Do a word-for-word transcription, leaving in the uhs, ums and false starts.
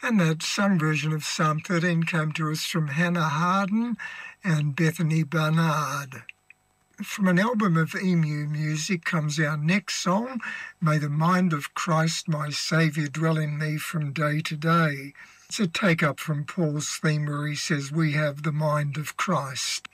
And that sung version of Psalm thirteen came to us from Hannah Harden and Bethany Barnard. From an album of Emu Music comes our next song, May the Mind of Christ my Saviour dwell in me from day to day. It's a take-up from Paul's theme where he says, we have the mind of Christ.